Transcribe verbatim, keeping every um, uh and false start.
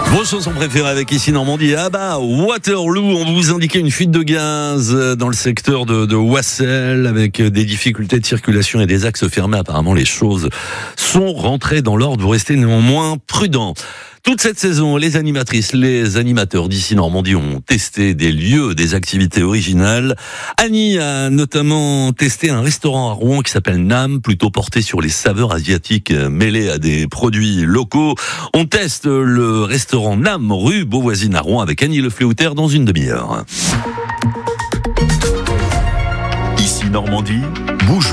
Vos chansons préférées avec ici Normandie. Ah bah, Waterloo, on vous indiquait une fuite de gaz dans le secteur de, de Wassel avec des difficultés de circulation et des axes fermés. Apparemment, les choses sont rentrées dans l'ordre. Vous restez néanmoins prudents. Toute cette saison, les animatrices, les animateurs d'ici Normandie ont testé des lieux, des activités originales. Annie a notamment testé un restaurant à Rouen qui s'appelle Nam, plutôt porté sur les saveurs asiatiques mêlées à des produits locaux. On teste le restaurant Nam, rue Beauvoisine à Rouen, avec Annie Le Fléauter dans une demi-heure. Ici Normandie, bouge.